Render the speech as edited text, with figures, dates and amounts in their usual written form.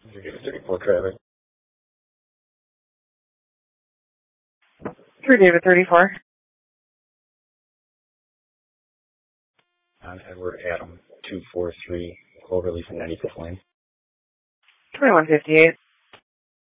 David 34 traffic. 3 David 34. On Edward Adam 243, Cloverleaf and 95th Lane. 2158.